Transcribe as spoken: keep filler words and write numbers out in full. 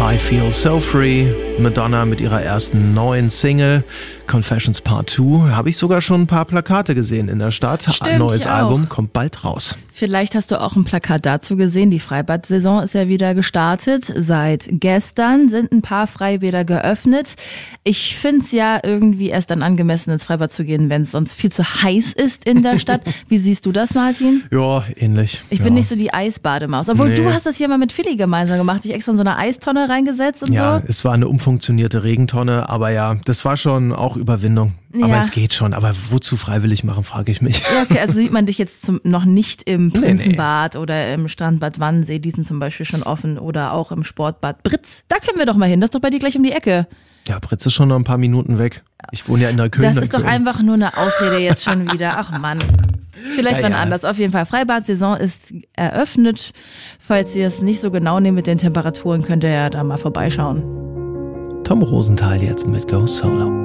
I Feel So Free. Madonna mit ihrer ersten neuen Single Confessions Part zwei. Habe ich sogar schon ein paar Plakate gesehen in der Stadt. Stimmt, ein neues ich Album auch. kommt bald raus. Vielleicht hast du auch ein Plakat dazu gesehen. Die Freibad-Saison ist ja wieder gestartet. Seit gestern sind ein paar Freibäder geöffnet. Ich finde es ja irgendwie erst dann angemessen, ins Freibad zu gehen, wenn es sonst viel zu heiß ist in der Stadt. Wie siehst du das, Martin? Ja, ähnlich. Ich ja. bin nicht so die Eisbademaus. Obwohl, Nee. du hast das hier mal mit Philly gemeinsam gemacht. Ich extra in so eine Eistonne reingesetzt und Ja, so. es war eine umfunktionierte Regentonne, aber ja, das war schon auch Überwindung. Aber Ja. es geht schon. Aber wozu freiwillig machen, frage ich mich. Ja, okay, also sieht man dich jetzt zum, noch nicht im Nee, nee. Prinzenbad oder im Strandbad Wannsee, die sind zum Beispiel schon offen, oder auch im Sportbad Britz. Da können wir doch mal hin, das ist doch bei dir gleich um die Ecke. Ja, Britz ist schon noch ein paar Minuten weg. Ich wohne ja in Neukölln. Das ist doch Neukölln. einfach nur eine Ausrede jetzt schon wieder. Ach Mann. Vielleicht Ja, wann ja. anders. Auf jeden Fall, Freibad-Saison ist eröffnet. Falls ihr es nicht so genau nehmt mit den Temperaturen, könnt ihr ja da mal vorbeischauen. Tom Rosenthal jetzt mit Go Solo.